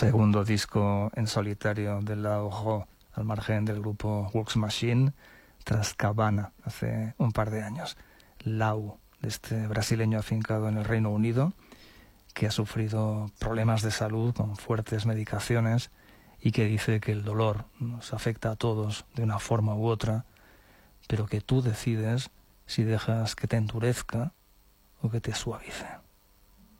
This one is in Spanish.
segundo disco en solitario de Lau Ho, al margen del grupo Works Machine, tras Cabana, hace un par de años. Lau, de este brasileño afincado en el Reino Unido, que ha sufrido problemas de salud con fuertes medicaciones y que dice que el dolor nos afecta a todos de una forma u otra, pero que tú decides si dejas que te endurezca o que te suavice.